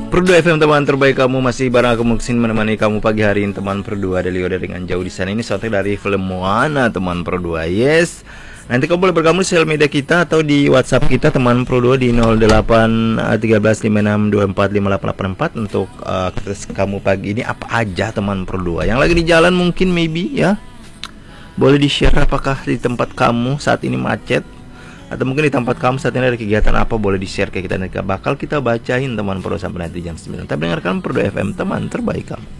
Perdu FM teman terbaik kamu, masih bareng aku Muksin menemani kamu pagi hari ini teman Perdua. Ada Leo dengan jauh di sana. Ini soundtrack dari film Moana teman Perdua. Yes. Nanti kamu boleh bergabung di sosial media kita atau di WhatsApp kita teman Perdua di 08 13 56 24 58 84 untuk kamu pagi ini apa aja teman Perdua. Yang lagi di jalan mungkin maybe ya. Boleh di-share apakah di tempat kamu saat ini macet, atau mungkin di tempat kamu saat ini ada kegiatan apa, boleh di-share ke kita. Nanti bakal kita bacain teman Perdua sampai nanti jam 9. Tapi dengarkan Perdua FM teman terbaik kamu.